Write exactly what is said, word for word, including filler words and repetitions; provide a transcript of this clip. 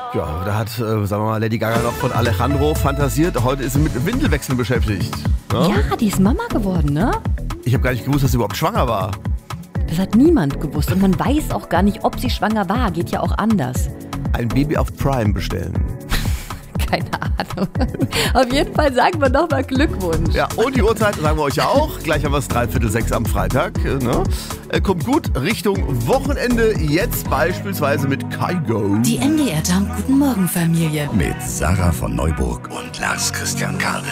Ja, da hat, äh, sagen wir mal, Lady Gaga noch von Alejandro fantasiert. Heute ist sie mit Windelwechseln beschäftigt. Ne? Ja, die ist Mama geworden, ne? Ich habe gar nicht gewusst, dass sie überhaupt schwanger war. Das hat niemand gewusst und man weiß auch gar nicht, ob sie schwanger war. Geht ja auch anders. Ein Baby auf Prime bestellen. Keine Ahnung. Auf jeden Fall sagen wir nochmal Glückwunsch. Ja, und die Uhrzeit sagen wir euch ja auch. Gleich haben wir es dreiviertel sechs am Freitag. Ne? Kommt gut Richtung Wochenende. Jetzt beispielsweise mit Kaigo. Die M D R Jump Guten Morgen Familie. Mit Sarah von Neuburg und Lars Christian Karl.